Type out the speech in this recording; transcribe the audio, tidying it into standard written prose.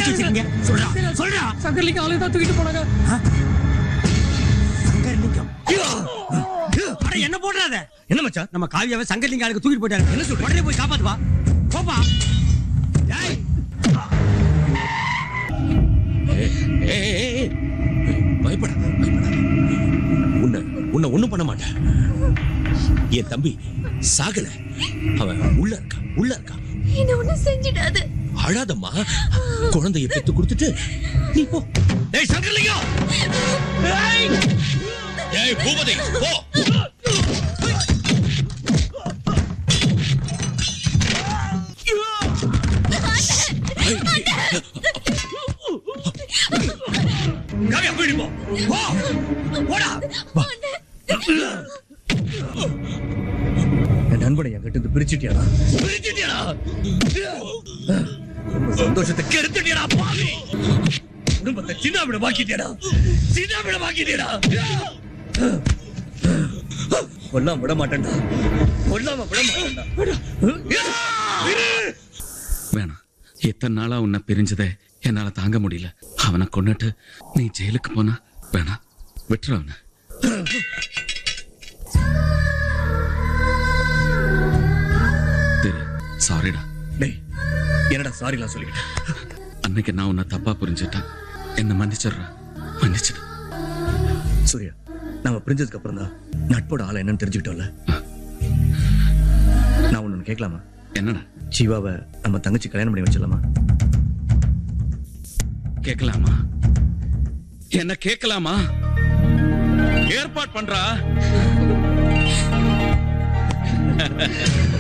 மறைச்சு வச்சிருக்கீங்க? சொல்றா சொல்றா. சங்கர்லிங்க ஆளு தான் தூக்கிட்டு போனாங்க. சங்கர்லிங்கம் என்ன போடுறாத? என்ன மச்சான்? நம்ம காவியாவை சங்கர்லிங்க ஆளுக்கு தூக்கிட்டு போயிட்டாங்க. என்ன சொல்ற? உடனே போய் காப்பாத்து வா. போப்பா. பயப்படாத பயப்படாத. உன்னை ஒண்ணும் பண்ண மாட்டேன். என் தம்பி சாகல. அவன் உள்ள இருக்கான். என்ன ஒண்ணும் செஞ்சிடாத. அழாதம்மா. குழந்தைய பெத்து கொடுத்துட்டு நீ போ. டேய் சங்கர்லிங்கம். டேய் பூபதி போ. காவியா போய் போ. போடா. என் நண்பனை என் கிட்ட பிரிச்சுட்டியாடா? சந்தோஷத்தை கெடுத்துட்டியடா பாவி. குடும்பத்தை சின்ன விட பாக்கிட்டியடா. கொல்லாம விட மாட்டேன்டா. வேணாம். எத்தனை நாளா உன்னை பிரிஞ்சதை என்னால தாங்க முடியல. அவனை கொன்னுட்டு நீ ஜெயிலுக்கு போனா வேணாம், விட்டுற அவனை. சாரிடா. டேய் என்னடா சாரிலாம் சொல்லிக்கிட்டேன்? அன்னைக்கு நான் உன்னை தப்பா புரிஞ்சுட்டேன். என்ன மன்னிச்சிடுறேன். மன்னிச்சிடு சூர்யா. நாம பிரிஞ்சதுக்கு அப்புறம் தான் நட்போட ஆளை என்னன்னு தெரிஞ்சுக்கிட்டோம்ல. நான் ஒண்ணு கேட்கலாமா? என்னடா? ஜீவாவை நம்ம தங்கச்சி கல்யாணம் பண்ணி வச்சிடலாமா? கேட்கலாமா? என்ன கேட்கலாமா? ஏற்பாடு பண்றா.